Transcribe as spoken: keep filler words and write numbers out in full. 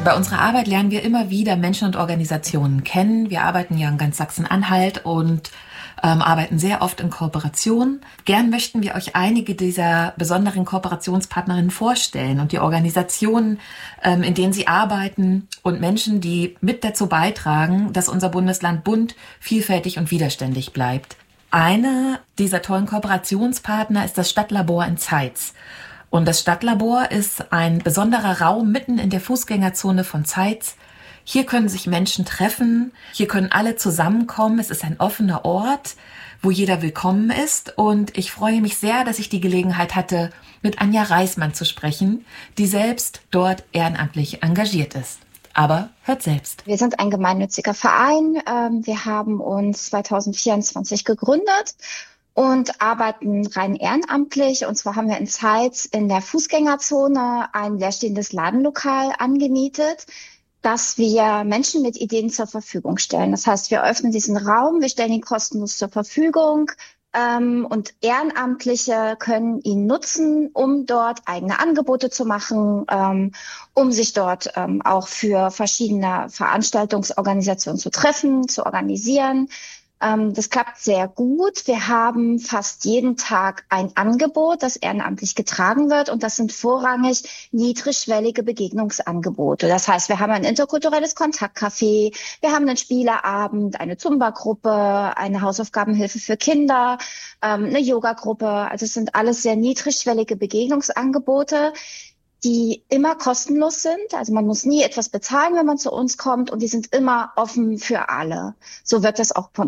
Bei unserer Arbeit lernen wir immer wieder Menschen und Organisationen kennen. Wir arbeiten ja in ganz Sachsen-Anhalt und ähm, arbeiten sehr oft in Kooperation. Gern möchten wir euch einige dieser besonderen Kooperationspartnerinnen vorstellen und die Organisationen, ähm, in denen sie arbeiten und Menschen, die mit dazu beitragen, dass unser Bundesland bunt, vielfältig und widerständig bleibt. Eine dieser tollen Kooperationspartner ist das Stadtlabor in Zeitz. Und das Stadtlabor ist ein besonderer Raum mitten in der Fußgängerzone von Zeitz. Hier können sich Menschen treffen, hier können alle zusammenkommen. Es ist ein offener Ort, wo jeder willkommen ist. Und ich freue mich sehr, dass ich die Gelegenheit hatte, mit Anja Reismann zu sprechen, die selbst dort ehrenamtlich engagiert ist. Aber hört selbst. Wir sind ein gemeinnütziger Verein. Wir haben uns zwanzig vierundzwanzig gegründet und arbeiten rein ehrenamtlich. Und zwar haben wir in Zeitz in der Fußgängerzone ein leerstehendes Ladenlokal angemietet, dass wir Menschen mit Ideen zur Verfügung stellen. Das heißt, wir öffnen diesen Raum, wir stellen ihn kostenlos zur Verfügung ähm, und Ehrenamtliche können ihn nutzen, um dort eigene Angebote zu machen, ähm, um sich dort ähm, auch für verschiedene Veranstaltungsorganisationen zu treffen, zu organisieren. Ähm, das klappt sehr gut. Wir haben fast jeden Tag ein Angebot, das ehrenamtlich getragen wird. Und das sind vorrangig niedrigschwellige Begegnungsangebote. Das heißt, wir haben ein interkulturelles Kontaktcafé, wir haben einen Spieleabend, eine Zumba-Gruppe, eine Hausaufgabenhilfe für Kinder, ähm, eine Yoga-Gruppe. Also es sind alles sehr niedrigschwellige Begegnungsangebote, die immer kostenlos sind. Also man muss nie etwas bezahlen, wenn man zu uns kommt, und die sind immer offen für alle. So wird das auch von